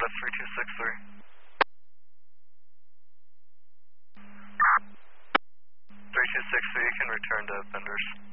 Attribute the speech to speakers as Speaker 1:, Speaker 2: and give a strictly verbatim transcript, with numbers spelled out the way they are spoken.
Speaker 1: Nevada three two six three. three two six three, you can return to Benders.